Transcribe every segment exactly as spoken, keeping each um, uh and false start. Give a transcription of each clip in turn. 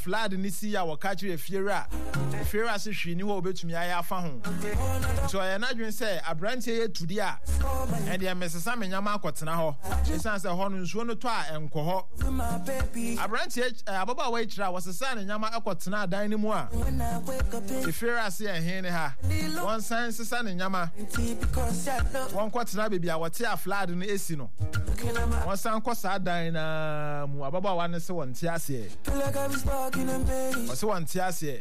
flood ni si ya wakachi efiera efiera se hwi ni wo betumi aya afa ho so ya na dwen se abrante ye tudi a e de mesesa menyama akotena ho esan se ho no nsuo no to a enko ho abrante ababa wa ikira wasesa ne nyama akotena adan ni mu a efiera se ehin ne ha won san sesa ne nyama won kwotena bebi a wote a flood no esi no won san kwasa adan na mu ababa wa ne se won ti ase wase won ti ase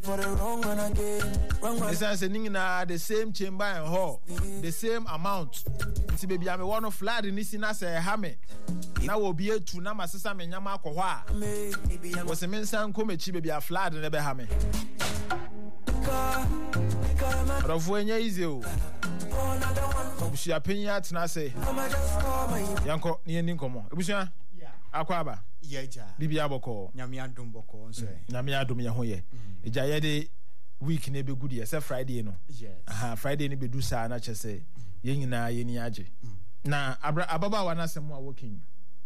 esan se ningina the same chamber and hall the same amount nti bebi a me won flood ni si na se ha me na wo bi etu na masesa me nyama akọ ho a wose me nsan ko mechi bebi a flood ne be ha me Rafu enya ize o obusia penya tena se yanko ni eni nkomo ebusia akwa aba yeja bibia aboko nyame adom boko nso nyame adom ye ho ye eja ye de week na be good ye se Friday no aha Friday ni be du sa na chese ye nyina ye ni age na ababa wa na semu a working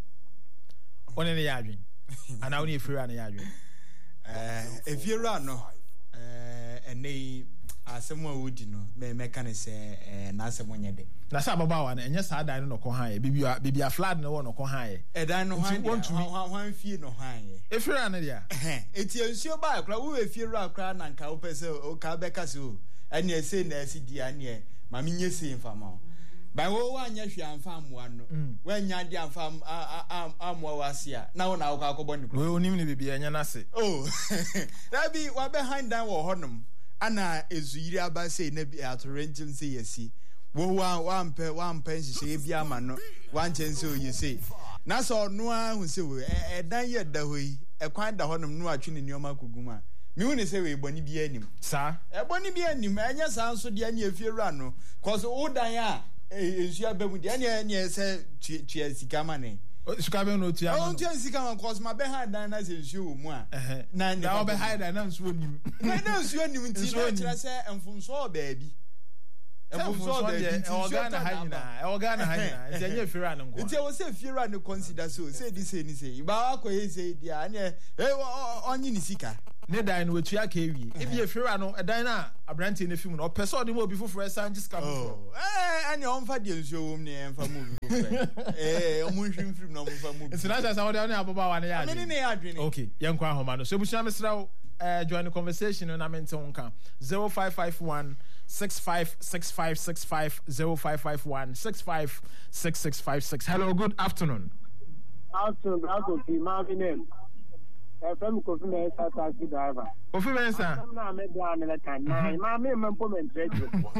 one ne ya adwen ana woni efira na ya adwen eh efira no eh enei asemu a wodi no me meka ne se eh na asemu nyede na sa baba wa na enye sa dan no ko han ye bibia bibia flood no no ko han ye edan no han han fie no han ye efira na dia eh eti ensuo ba akra wo efira akra na nka wo pese o ka beka so ene ese na esi dia ne ma menye se mfama ba wo wa anya hwe amfa amwa no wa nya dia amfa amwa wasia na wo na wo ka akobɔ ne we onim ne bibia nya na se oh that be wa behind dan wo honom ana ezuyiri aba sei na bi atorentim sei yesi wo wa wa mpe wa mpe nhihye bi ama no wan chense oyese na so no a hu se we edan ye da hoyi ekwan da honom no atwe ne nioma koguma mi hu ne se we boni bi anim sa e boni bi anim enya sa nso de anya efiewura no cause wo dan a ezua bamu de anya anya se tue sika mane sika be no tua no tue sika man cause ma be hide dan na se nsuo mu a na na be hide dan na nsuo nim na na nsuo nim nti na kira se emfunso baabi emfunso baabi e organa hanyina e organa hanyina nti anya efiewura no nko nti wo se efiewura no consider so say this say ni say ba akoye say dia anya eh onyi ni sika ne dan no wetua ka ewie e bi efiewura no dan na abrante ne film no opese odi mo obi foforo sanji sika foforo eh anya onfa de nsuo wom ne enfa mo obi foforo eh omo hwim film no onfa mo it's not just how they ababa wa ne ya adwene ne ya adwene okay yenko ahoma no so bushia mesraw eh join the conversation na mente wonka zero five five one six five six five six five zero five five one six five six six five six. Hello, good afternoon. Afternoon, Kofi Marvin. From Kofi Mensa taxi driver. Kofi Mensa. Na me do American. Na ma me mempo mentrate.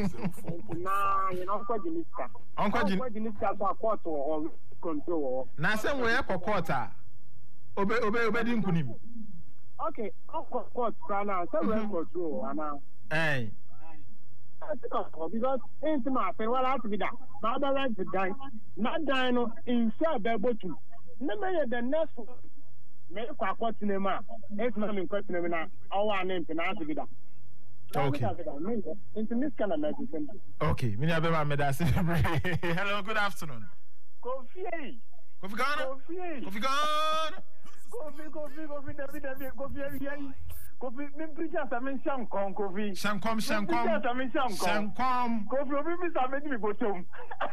Na you know ko jinista. Onko jin. Ko jinista so court or control. Na sem we e court a. Obe obe obe di nkunim. Okay, onko court kana so we control ana. Eh. Because in my say well have to be that. My other right to die. Not die no inside the bottom. No matter the next me kwa kwatine ma es na me kwatine na awa na mpina to be that. Okay. Into this kind of medicine. Okay, me na be ma medicine. Hello, good afternoon. Kofi. Kofi Ghana. Kofi. Kofi Ghana. Kofi, Kofi, Kofi, David, David, Kofi, Kofi, me preacher samen shankom Kofi. Shankom, shankom. Preacher samen shankom. Shankom. Kofi, obi mi samen mi bottom.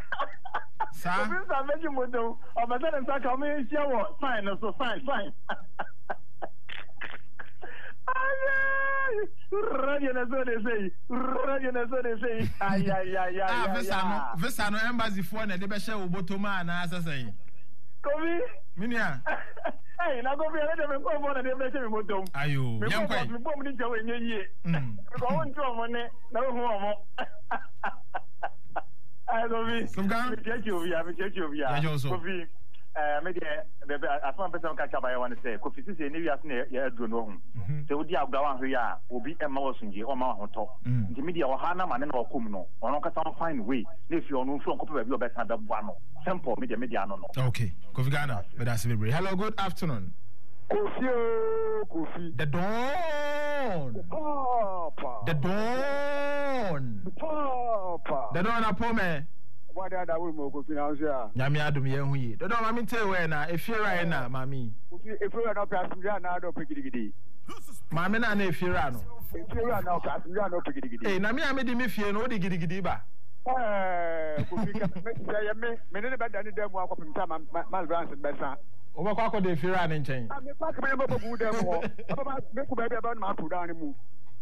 Sa. Obi samen mi bottom. Obata dem sa ka me share wo fine so fine fine. Ay, radio na so de say. Radio na so de say. Ay ay ay ay. Ah, visa no, visa no embassy for na de be share wo bottom na asasai. Kofi. Minia. Hey, na go be let them go for na dem be me bottom. Ayo, yankwa. Me bom ni jawe nyenye. Mm. Ko won tro mo ne na hu mo. I love it. Kofi. Me check you via, me check you via. Kofi. Eh, me dey be asman person ka chaba ya wan say Kofi sisi ni wiase na ya aduro no hu. Se odi agba wan hwe ya, obi emma wasunje, o ma ho to. Nti me dey o ha na ma ne na okom no. Ono ka some fine way. Na fi ono fu onko pe bi obesa da bua no. Simple me dey me dey ano no. Okay. Kofi Ghana, me da celebrate. Hello, good afternoon. Kofi, Kofi. The dawn. Papa. The dawn. Papa. The dawn upon me. What are that we mo Kofi now say? Nyame adom ye hu yi. The dawn mami tell we na efiera na mami. Kofi efiera na pass me na do pigidi. Maame na na efiera no. Efiera na o ka efiera no gidigidi. Eh na me a me di me fie no o di gidigidi ba. Eh ko fi ka me say me me ne be dani dem akopim ta mal branch be san. O ba kwa ko de efiera ne nchen. Ah me pa ka me bo bu dem ho. Aba me ku be be ba na ma down mu.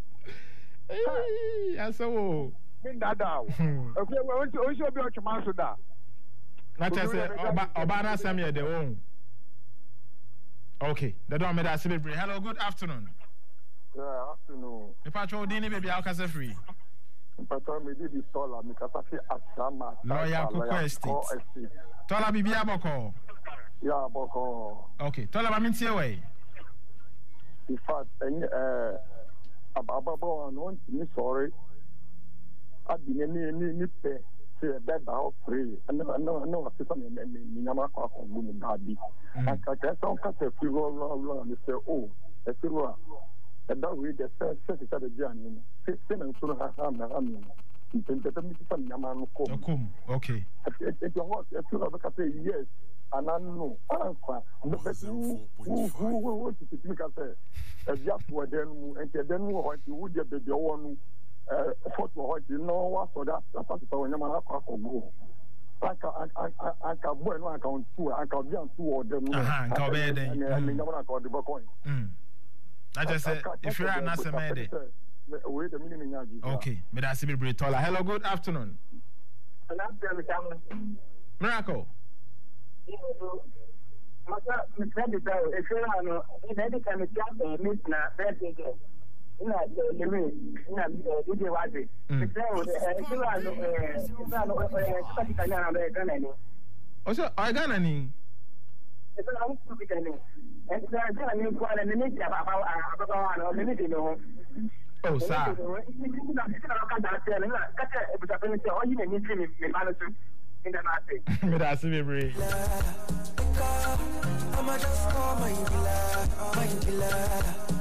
Eh aso. Me dada o. O fi o o so bi o chuma so da. Na chese oba oba na sam ye de won. Okay, the door made us hello, good afternoon. Yeah, afternoon. If I told Dini, baby, I'll cast a free. If I told me, did it taller, me Kasafi Asama. Lawyer Coco Estate. Tola Bibi Aboko. Yeah, Boko. Okay, Tola Maminti away. In fact, uh, Ababo, and one me sorry. I've been any any pay. Say a bed out free. I know, I know, I know, I see something in Yamaka on Boom Daddy. And I guess I'll cut a few roll and say, oh, a few. And that way, the first set of the journey. Fifteen and soon have a hammer. Okay. If you want, if you have a yes, and I know, the person who wants to speak as a just what then, and then what you would get the one. Uh, photo, you know what? So that that's what you want to go. I can I I can bueno I can two I can be on two of them. Aha, can be there. I mean, I'm not going to go coin. Hmm. I just said if you're not a man. Wait a minute, okay. Me that's be Britola. Hello, good afternoon. Miracle. Masa, me said it. If you're not, if any kind of job, miss na birthday. Ina the me ina D J Wadi. The say eh kila no eh kila no eh kati kanya na be Ghana ni. Oso o Ghana ni. E so na mu bi Ghana. E so Ghana ni ko ala ni ni ja baba baba wa no ni ni no. Oh sa. Ina ka da tell na ka te e buta pe ni se o yi ni ni me ma no so. Inda na say. Me da se be bre. I'ma just call my killer, my killer.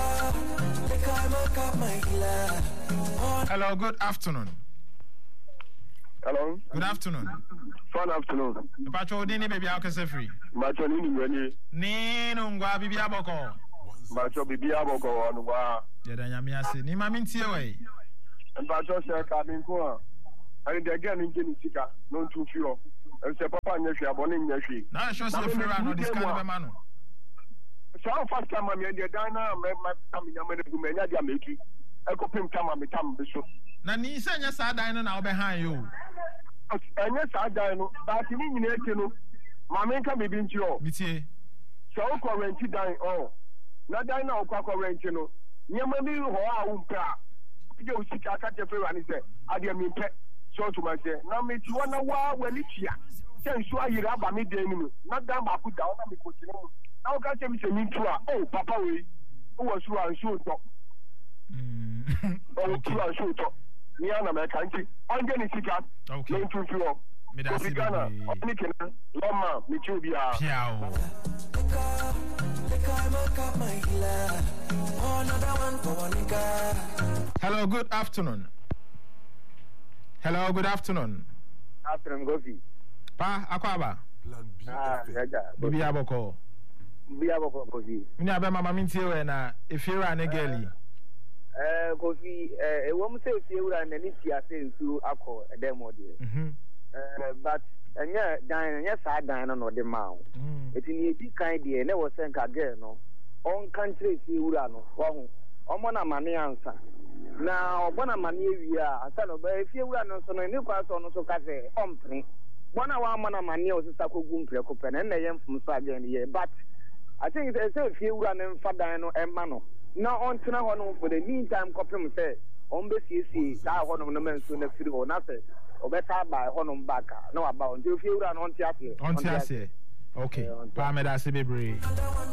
Hello, good afternoon. Hello. Good afternoon. Fun afternoon. The patrol dini baby how can say free? Macho ni ngweni. Ni nungwa bibi aboko. Macho bibi aboko anwa. Ya da nyame ase. Ni mami ntie we. Macho se ka bin ko. Ani de ga ni ngeni sika no ntu fio. E se papa nyehwe abone nyehwe. Na show say free no this kind of man. So first time I'm in the diner, my family, I'm going to make a make I go pim time, I'm a time. Na ni sanya sa dan na obehan yo. Anya sa dan no, but ni nyina eke no. Ma men ka bibi nti o. Mitie. So ko renti dan o. Na dan na okwa ko renti no. Nyama bi ho a wo mpra. Je o sika ka te fe wani se. Ade mi mpe. So to ma se. Na me ti wona wa wani tia. Se nso ayira ba me dan ni. Na dan ba ku da na me ko tinu. Now can't tell me say me too. Oh, Papa, we who was you and shoot up. Oh, you and shoot up. Me and my country. I'm getting sick up. Okay. No two few. Me that's it. Ghana, Loma, me too be a. Piao. Hello, good afternoon. Hello, good afternoon. Afternoon, Gofi. Pa, akwaba. Ah, jaja. Bibi aboko. Bibi aboko Gofi. Mini abe mama mintie we na efiera ne girlie. Eh, Gofi, eh, e wo mu se efiera na ni tia se nsu akọ edemo de. Mhm. Eh, but enya dan enya sa dan no no de ma o. Eti ni edi kan de na wo se nka girl no. On country efiera no. Wo ho. Omo na mane ansa. Na obona mane ewia asa no ba efiera no so no ni kwa so no so ka se ompre. Bona wa mana mane o sisa kogu mpre ko pe na na ye mfum so again ye but I think they say if you run and father no emano. Now on to now for the meantime copy say on be see that one of the men soon the free or nothing or better by honum back. No about if you run on theatre. On theatre. Okay. Pa me da se bebre.